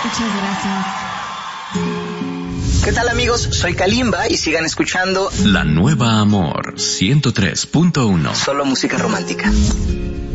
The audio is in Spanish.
Muchas gracias. ¿Qué tal, amigos? Soy Kalimba y sigan escuchando La Nueva Amor 103.1. Solo música romántica.